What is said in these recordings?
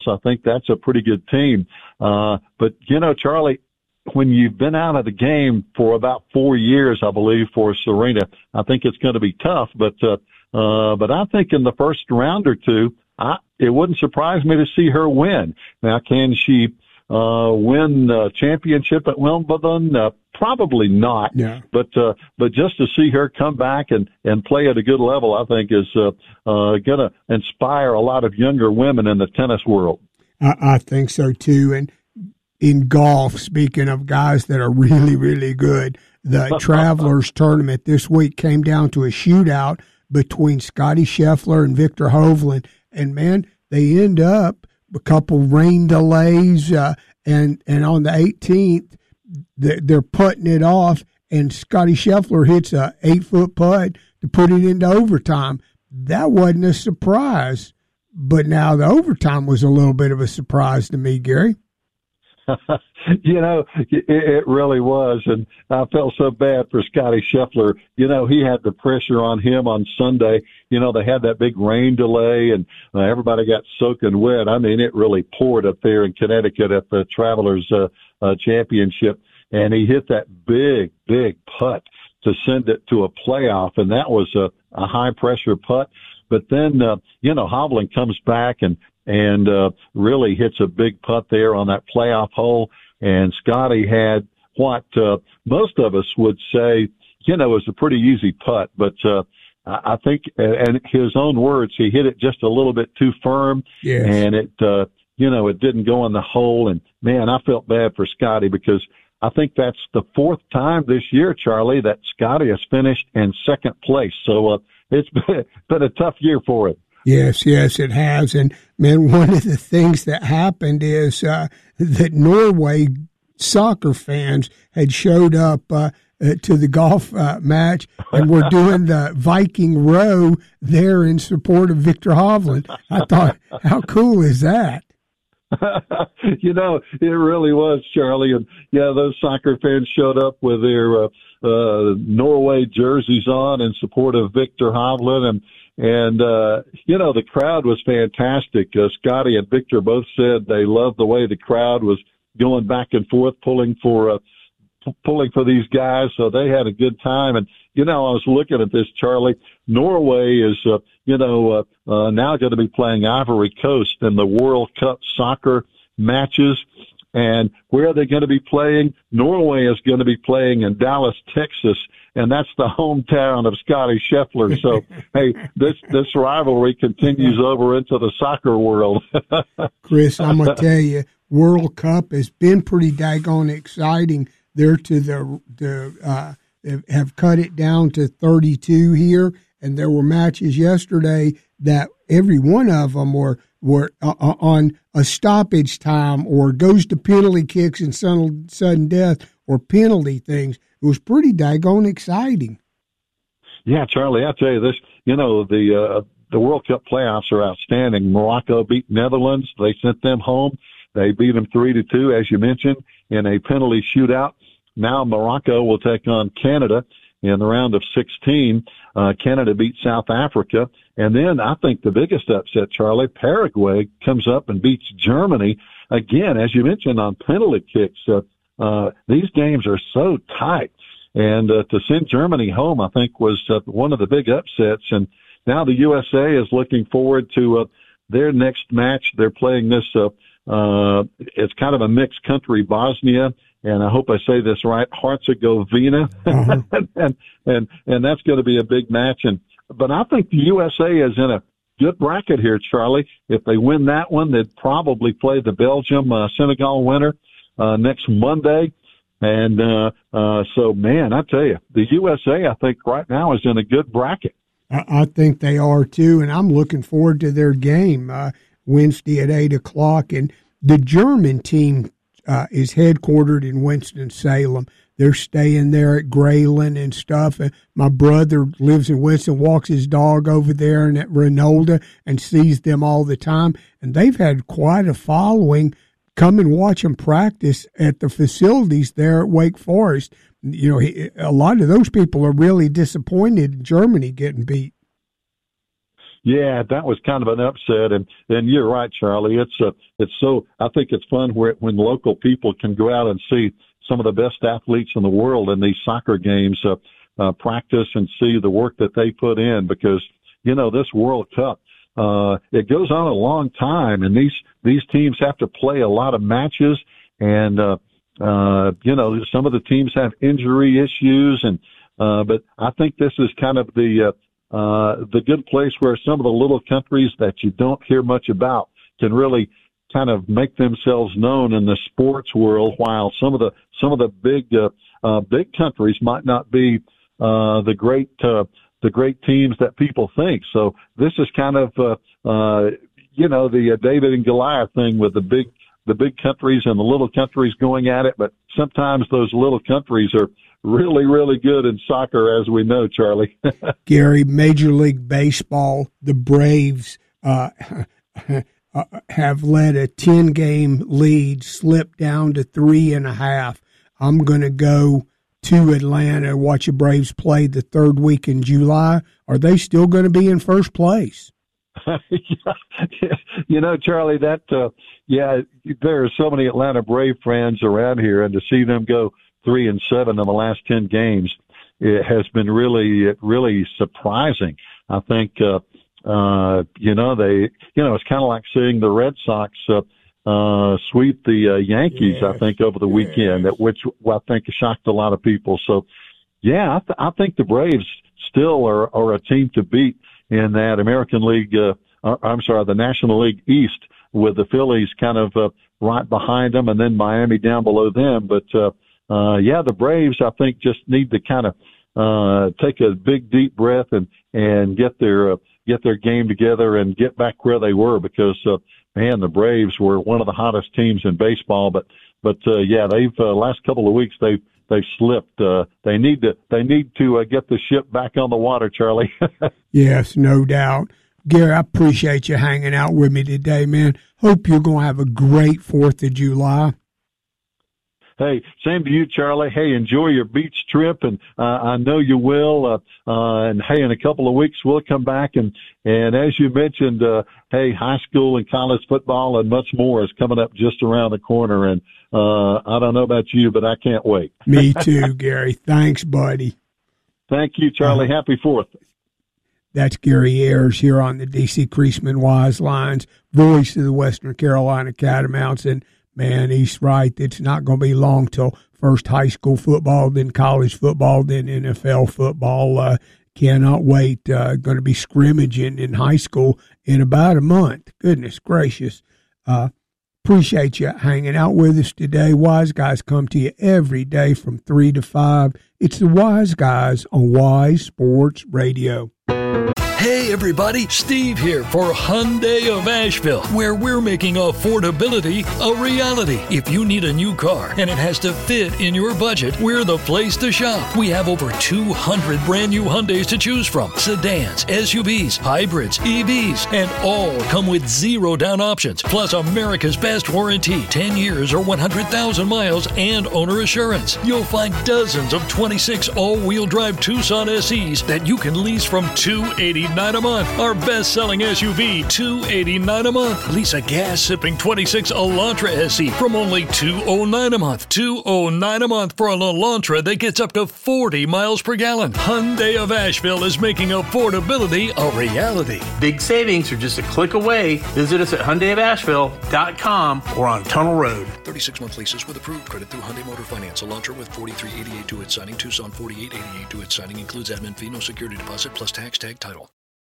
I think that's a pretty good team. But, Charlie, when you've been out of the game for about 4 years, I believe, for Serena, I think it's going to be tough. But I think in the first round or two, it wouldn't surprise me to see her win. Now, can she win the championship at Wimbledon? Probably not. Yeah. But just to see her come back and play at a good level, I think is going to inspire a lot of younger women in the tennis world. I think so too. And in golf, speaking of guys that are really, really good, the Travelers tournament this week came down to a shootout between Scotty Scheffler and Victor Hovland. And, man, they end up a couple rain delays, and on the 18th, they're putting it off, and Scotty Scheffler hits a 8-foot putt to put it into overtime. That wasn't a surprise, but now the overtime was a little bit of a surprise to me, Gary. It really was, and I felt so bad for Scotty Scheffler. He had the pressure on him on Sunday. They had that big rain delay, and everybody got soaking wet. I mean, it really poured up there in Connecticut at the Travelers Championship, and he hit that big, big putt to send it to a playoff, and that was a high-pressure putt. But then, Hovland comes back and really hits a big putt there on that playoff hole. And Scotty had what most of us would say, is a pretty easy putt. But I think, and his own words, he hit it just a little bit too firm. Yes. And it didn't go in the hole. And, man, I felt bad for Scotty because I think that's the fourth time this year, Charlie, that Scotty has finished in second place. So it's been a tough year for him. Yes, it has. And, man, one of the things that happened is that Norway soccer fans had showed up to the golf match and were doing the Viking row there in support of Victor Hovland. I thought, how cool is that? It really was, Charlie. And, those soccer fans showed up with their Norway jerseys on in support of Victor Hovland. And the crowd was fantastic. Scotty and Victor both said they loved the way the crowd was going back and forth, pulling for these guys. So they had a good time. And, I was looking at this, Charlie. Norway is, now going to be playing Ivory Coast in the World Cup soccer matches. And where are they going to be playing? Norway is going to be playing in Dallas, Texas, and that's the hometown of Scotty Scheffler. So, hey, this rivalry continues over into the soccer world. Chris, I'm going to tell you, World Cup has been pretty daggone exciting. They're have cut it down to 32 here, and there were matches yesterday that every one of them were on a stoppage time or goes to penalty kicks and sudden death or penalty things. It was pretty daggone exciting. Yeah, Charlie, I'll tell you this, the World Cup playoffs are outstanding. Morocco beat Netherlands. They sent them home. They beat them 3-2, as you mentioned, in a penalty shootout. Now Morocco will take on Canada in the round of 16. Canada beat South Africa. And then I think the biggest upset, Charlie, Paraguay comes up and beats Germany. Again, as you mentioned, on penalty kicks. These games are so tight. And to send Germany home, I think, was one of the big upsets. And now the USA is looking forward to their next match. They're playing this, it's kind of a mixed country, Bosnia, and I hope I say this right, Herzegovina. and that's going to be a big match. But I think the USA is in a good bracket here, Charlie. If they win that one, they'd probably play the Belgium-Senegal winner next Monday. And so, man, I tell you, the USA, I think, right now is in a good bracket. I think they are, too, and I'm looking forward to their game Wednesday at 8 o'clock. And the German team is headquartered in Winston-Salem. They're staying there at Grayland and stuff. And my brother lives in Winston, walks his dog over there and at Renolda and sees them all the time. And they've had quite a following. Come and watch them practice at the facilities there at Wake Forest. You know, a lot of those people are really disappointed in Germany getting beat. Yeah, that was kind of an upset, and you're right, Charlie. It's so I think it's fun when local people can go out and see some of the best athletes in the world in these soccer games, practice and see the work that they put in, because this World Cup it goes on a long time, and these teams have to play a lot of matches, and some of the teams have injury issues, and but I think this is kind of the good place where some of the little countries that you don't hear much about can really kind of make themselves known in the sports world, while some of the big countries might not be the great teams that people think. So this is kind of the David and Goliath thing, with the big countries and the little countries going at it. But sometimes those little countries are really, really good in soccer, as we know, Charlie. Gary, Major League Baseball, the Braves have let a 10-game lead slip down to 3.5. I'm going to go to Atlanta and watch the Braves play the third week in July. Are they still going to be in first place? Charlie, that there are so many Atlanta Brave fans around here, and to see them go 3-7 in the last 10 games, it has been really, really surprising. I think, it's kind of like seeing the Red Sox sweep the Yankees, yes, I think, over the weekend, which I think shocked a lot of people. So, yeah, I think the Braves still are a team to beat in that American League, the National League East, with the Phillies kind of right behind them, and then Miami down below them. But, the Braves, I think, just need to kind of take a big, deep breath and get their game together and get back where they were, because the Braves were one of the hottest teams in baseball. But they've last couple of weeks they've slipped. They need to get the ship back on the water, Charlie. Yes, no doubt. Gary, I appreciate you hanging out with me today, man. Hope you're going to have a great 4th of July. Hey, same to you, Charlie. Hey, enjoy your beach trip, and I know you will. And hey, in a couple of weeks we'll come back, and as you mentioned, high school and college football and much more is coming up just around the corner. And I don't know about you, but I can't wait. Me too, Gary. Thanks, buddy. Thank you, Charlie. Happy 4th. That's Gary Ayers here on the D.C. Creasman Wise Lines, voice of the Western Carolina Catamounts. And man, he's right. It's not going to be long till first high school football, then college football, then NFL football. Cannot wait. Going to be scrimmaging in high school in about a month. Goodness gracious. Appreciate you hanging out with us today. Wise Guys come to you every day from 3 to 5. It's the Wise Guys on Wise Sports Radio. Hey everybody, Steve here for Hyundai of Asheville, where we're making affordability a reality. If you need a new car and it has to fit in your budget, we're the place to shop. We have over 200 brand new Hyundais to choose from. Sedans, SUVs, hybrids, EVs, and all come with 0 down options, plus America's best warranty, 10 years or 100,000 miles, and owner assurance. You'll find dozens of 26 all-wheel drive Tucson SEs that you can lease from $289 a month. Our best-selling SUV, $289 a month. Lease a gas-sipping 26 Elantra SE from only $209 a month. $209 a month for an Elantra that gets up to 40 miles per gallon. Hyundai of Asheville is making affordability a reality. Big savings are just a click away. Visit us at HyundaiofAsheville.com or on Tunnel Road. 36-month leases with approved credit through Hyundai Motor Finance. Elantra with $43.88 due at signing. Tucson $48.88 due at signing. Includes admin fee, no security deposit, plus tax, tag, title.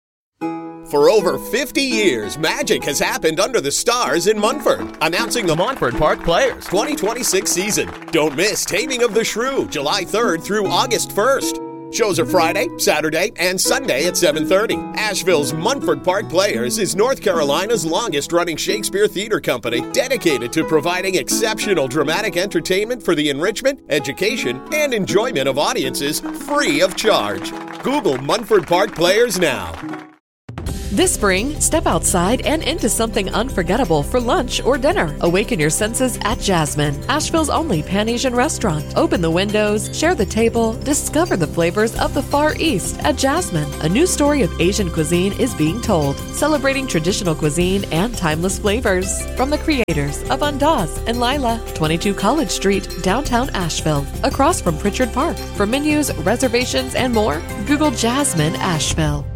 For over 50 years, magic has happened under the stars in Munford. Announcing the Montford Park Players 2026 season. Don't miss Taming of the Shrew, July 3rd through August 1st. Shows are Friday, Saturday, and Sunday at 7:30. Asheville's Munford Park Players is North Carolina's longest-running Shakespeare theater company, dedicated to providing exceptional dramatic entertainment for the enrichment, education, and enjoyment of audiences free of charge. Google Munford Park Players now. This spring, step outside and into something unforgettable for lunch or dinner. Awaken your senses at Jasmine, Asheville's only Pan-Asian restaurant. Open the windows, share the table, discover the flavors of the Far East at Jasmine. A new story of Asian cuisine is being told, celebrating traditional cuisine and timeless flavors. From the creators of Andaz and Lila, 22 College Street, downtown Asheville, across from Pritchard Park. For menus, reservations, and more, Google Jasmine Asheville.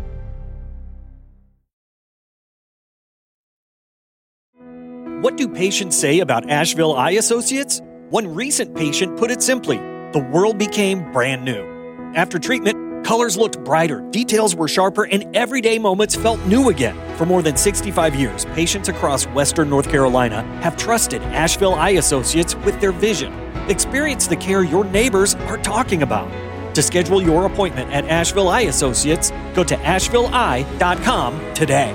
What do patients say about Asheville Eye Associates? One recent patient put it simply, the world became brand new. After treatment, colors looked brighter, details were sharper, and everyday moments felt new again. For more than 65 years, patients across Western North Carolina have trusted Asheville Eye Associates with their vision. Experience the care your neighbors are talking about. To schedule your appointment at Asheville Eye Associates, go to AshevilleEye.com today.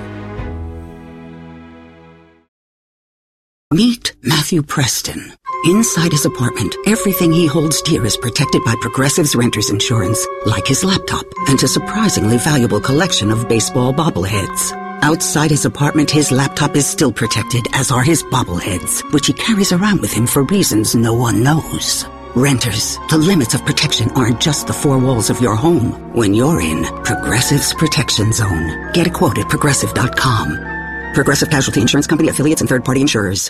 Meet Matthew Preston. Inside his apartment, everything he holds dear is protected by Progressive's Renter's Insurance, like his laptop and a surprisingly valuable collection of baseball bobbleheads. Outside his apartment, his laptop is still protected, as are his bobbleheads, which he carries around with him for reasons no one knows. Renters, the limits of protection aren't just the four walls of your home. When you're in Progressive's Protection Zone, get a quote at Progressive.com. Progressive Casualty Insurance Company, affiliates, and third-party insurers.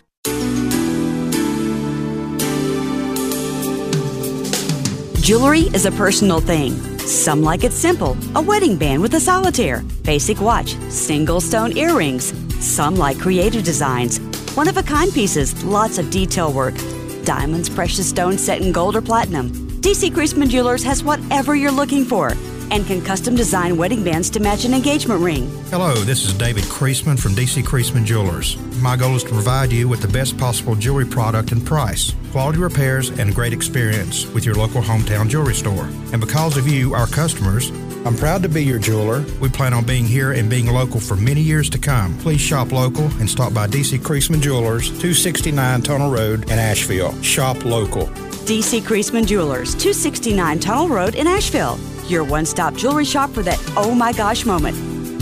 Jewelry is a personal thing. Some like it simple, a wedding band with a solitaire, basic watch, single stone earrings. Some like creative designs, one-of-a-kind pieces, lots of detail work. Diamonds, precious stones set in gold or platinum. DC Creasman Jewelers has whatever you're looking for and can custom design wedding bands to match an engagement ring. Hello, this is David Creasman from DC Creasman Jewelers. My goal is to provide you with the best possible jewelry product and price, quality repairs, and a great experience with your local hometown jewelry store. And because of you, our customers, I'm proud to be your jeweler. We plan on being here and being local for many years to come. Please shop local and stop by DC Creasman Jewelers, 269 Tunnel Road in Asheville. Shop local. DC Creasman Jewelers, 269 Tunnel Road in Asheville. Your one-stop jewelry shop for that oh my gosh moment.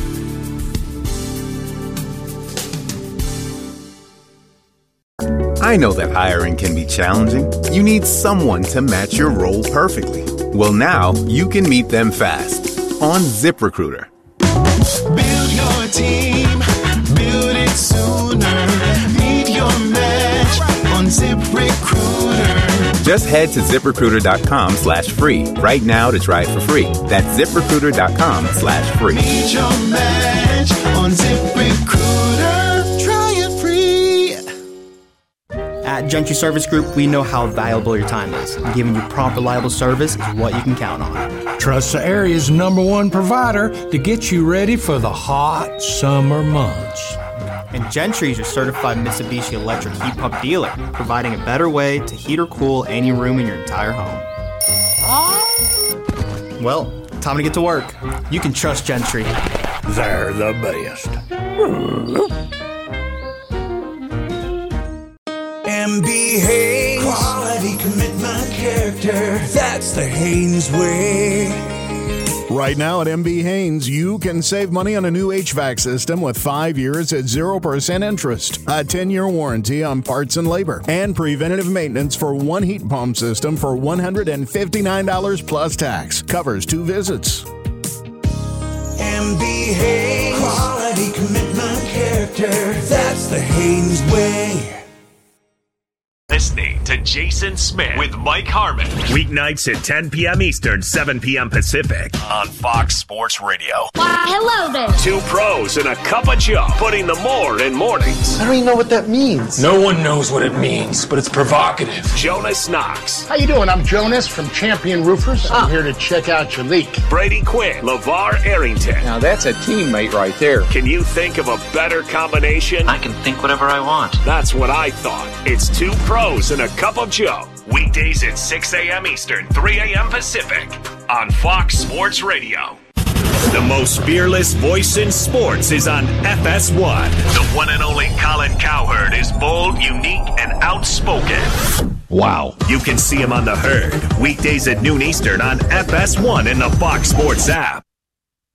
I know that hiring can be challenging. You need someone to match your role perfectly. Well, now you can meet them fast on ZipRecruiter. Build your team, build it sooner. Meet your match on ZipRecruiter. Just head to ZipRecruiter.com/free right now to try it for free. That's ZipRecruiter.com/free. Meet your match on ZipRecruiter. Try it free. At Gentry Service Group, we know how valuable your time is. And giving you prompt, reliable service is what you can count on. Trust the area's #1 provider to get you ready for the hot summer months. And Gentry is your certified Mitsubishi electric heat pump dealer, providing a better way to heat or cool any room in your entire home. Well, time to get to work. You can trust Gentry. They're the best. MB Haynes. Quality, commitment, character. That's the Haynes way. Right now at MB Haynes, you can save money on a new HVAC system with 5 years at 0% interest, a 10-year warranty on parts and labor, and preventative maintenance for one heat pump system for $159 plus tax. Covers 2 visits. MB Haynes. Quality, commitment, character. That's the Haynes way. Listening to Jason Smith with Mike Harmon. Weeknights at 10 p.m. Eastern, 7 p.m. Pacific on Fox Sports Radio. Hello there. 2 pros and a cup of Joe, putting the more in mornings. I don't even know what that means. No one knows what it means, but it's provocative. Jonas Knox. How you doing? I'm Jonas from Champion Roofers. I'm here to check out your leak. Brady Quinn. LeVar Arrington. Now that's a teammate right there. Can you think of a better combination? I can think whatever I want. That's what I thought. It's 2 pros and a cup of Joe. Weekdays at 6 a.m. Eastern, 3 a.m. Pacific on Fox Sports Radio. The most fearless voice in sports is on FS1. The one and only Colin Cowherd is bold, unique, and outspoken. Wow. You can see him on The Herd, weekdays at noon Eastern on FS1 in the Fox Sports app.